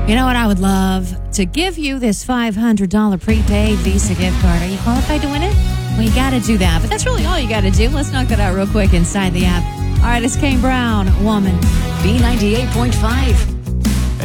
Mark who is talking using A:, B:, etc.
A: You know what I would love? To give you this $500 prepaid Visa gift card. Are you qualified to win it? Well, you got to do that. But that's really all you got to do. Let's knock that out real quick inside the app. All right, it's Kane Brown, Woman.
B: B98.5.